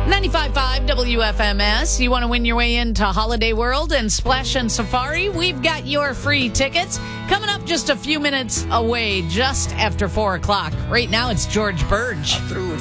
95.5 WFMS. You want to win your way into Holiday World and Splash and Safari? We've got your free tickets coming up just a few minutes away, just after 4 o'clock. Right now, it's George Burge.